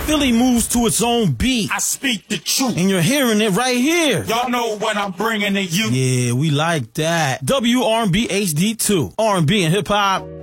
Philly moves to its own beat. I speak the truth. And you're hearing it right here. Y'all know what I'm bringing to you. Yeah, we like that. WRB HD2. R&B and hip hop